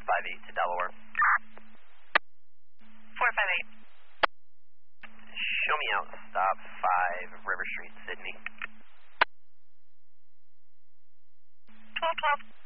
458 to Delaware. 458. Show me out, stop 5 River Street, Sydney. 1212.